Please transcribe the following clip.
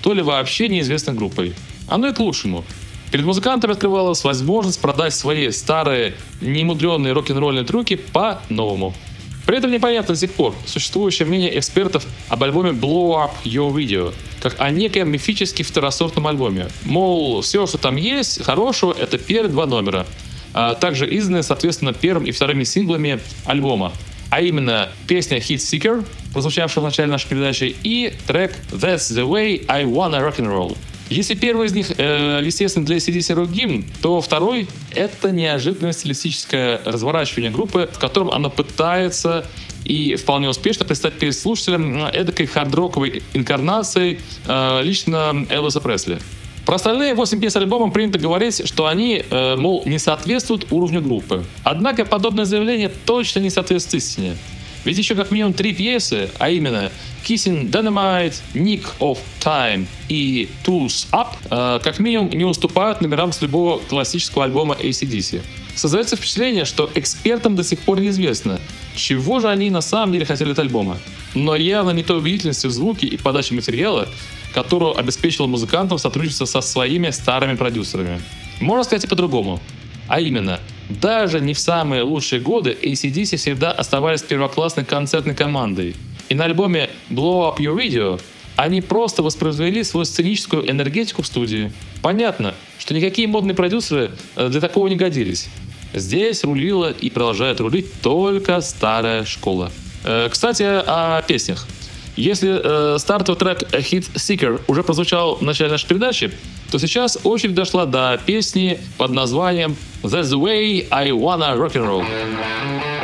то ли вообще неизвестной группой. Оно и к лучшему. Перед музыкантами открывалась возможность продать свои старые, немудренные рок-н-ролльные трюки по-новому. При этом непонятно до сих пор существующее мнение экспертов об альбоме Blow Up Your Video, как о неком мифически второсортном альбоме. Мол, все, что там есть, хорошего, это первые 2 номера. А также изданы, соответственно, первым и вторыми синглами альбома. А именно песня Hit Seeker, прозвучавшая в начале нашей передачи, и трек That's the Way I Wanna Rock'n'Roll. Если первый из них, естественно, для AC/DC рок-гимн, то второй — это неожиданное стилистическое разворачивание группы, в котором она пытается и вполне успешно предстать перед слушателем эдакой хард-роковой инкарнацией лично Элвиса Пресли. Про остальные 8 песен альбома принято говорить, что они, мол, не соответствуют уровню группы. Однако подобное заявление точно не соответствует истине. Ведь еще как минимум 3 пьесы, а именно Kissing Dynamite, Nick of Time и Tools Up, как минимум не уступают номерам с любого классического альбома AC/DC. Создается впечатление, что экспертам до сих пор неизвестно, чего же они на самом деле хотели от альбома. Но явно не той убедительности в звуке и подаче материала, которую обеспечило музыкантам сотрудничество со своими старыми продюсерами. Можно сказать и по-другому. А именно, даже не в самые лучшие годы AC/DC всегда оставались первоклассной концертной командой. И на альбоме Blow Up Your Video они просто воспроизвели свою сценическую энергетику в студии. Понятно, что никакие модные продюсеры для такого не годились. Здесь рулила и продолжает рулить только старая школа. Кстати, о песнях. Если стартовый трек Hit Seeker уже прозвучал в начале нашей передачи, то сейчас очередь дошла до песни под названием That's the Way I Wanna Rock'n'Roll.